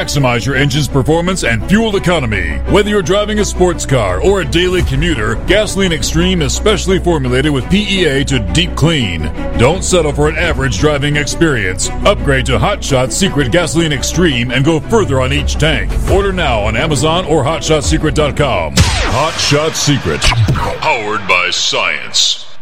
Maximize your engine's performance and fuel economy. Whether you're driving a sports car or a daily commuter, Gasoline Extreme is specially formulated with PEA to deep clean. Don't settle for an average driving experience. Upgrade to Hot Shot Secret Gasoline Extreme and go further on each tank. Order now on Amazon or HotShotSecret.com. Hot Shot Secret. Powered by science.